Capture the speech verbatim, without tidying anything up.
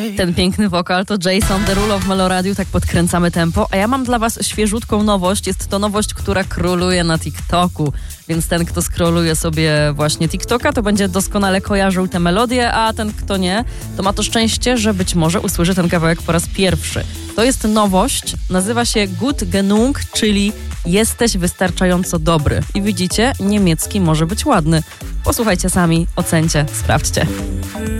Ten piękny wokal to Jason Derulo w Meloradiu, tak podkręcamy tempo. A ja mam dla was świeżutką nowość. Jest to nowość, która króluje na TikToku. Więc ten, kto scrolluje sobie właśnie TikToka, to będzie doskonale kojarzył tę melodię, a ten, kto nie, to ma to szczęście, że być może usłyszy ten kawałek po raz pierwszy. To jest nowość, nazywa się Gut Genug, czyli jesteś wystarczająco dobry. I widzicie, niemiecki może być ładny. Posłuchajcie sami, ocencie, sprawdźcie.